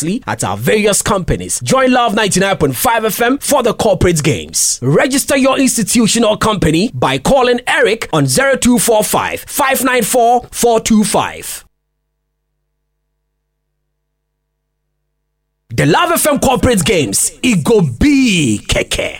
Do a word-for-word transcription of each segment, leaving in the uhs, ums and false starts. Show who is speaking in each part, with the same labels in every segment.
Speaker 1: seamlessly at our various companies. Join Love ninety-nine point five F M for the corporate games. Register your institution or company by calling Eric on zero two four five, five nine four, four two five. The Love F M corporate games, it go be keke.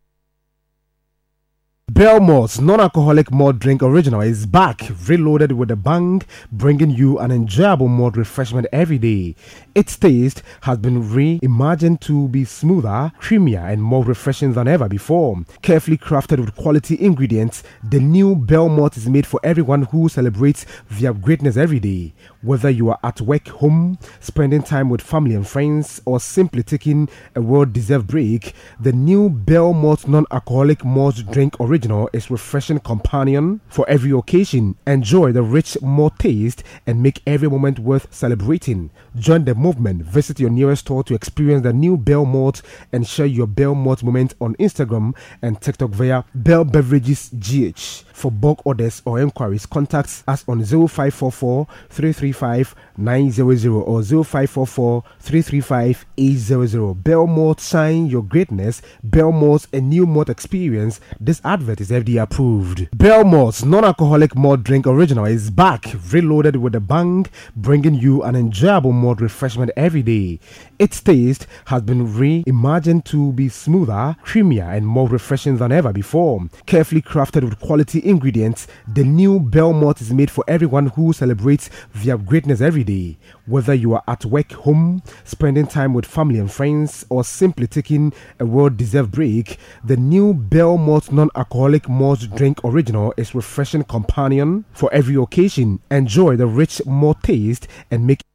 Speaker 2: Belmont's non-alcoholic malt drink original is back, reloaded with a bang, bringing you an enjoyable malt refreshment every day. Its taste has been reimagined to be smoother, creamier, and more refreshing than ever before. Carefully crafted with quality ingredients, the new Belmont is made for everyone who celebrates their greatness every day. Whether you are at work, home, spending time with family and friends, or simply taking a well-deserved break, the new Belmont non-alcoholic malt drink original is refreshing companion for every occasion. Enjoy the rich malt taste and make every moment worth celebrating. Join the movement. Visit your nearest store to experience the new Belmont and share your Belmont moment on Instagram and TikTok via Bell Beverages G H. For bulk orders or inquiries, contact us on zero five four four, three three five, nine zero zero or zero five four four, three three five, eight zero zero. Belmont, shine your greatness. Belmont, a new malt experience. This advert is F D A approved. Belmont's non-alcoholic malt drink original is back, reloaded with a bang, bringing you an enjoyable malt refreshment every day. Its taste has been reimagined to be smoother, creamier, and more refreshing than ever before. Carefully crafted with quality ingredients, the new Belmont is made for everyone who celebrates their greatness every day. Whether you are at work, home, spending time with family and friends, or simply taking a well-deserved break, the new Belmont non-alcoholic malt drink original is refreshing companion for every occasion. Enjoy the rich malt taste and make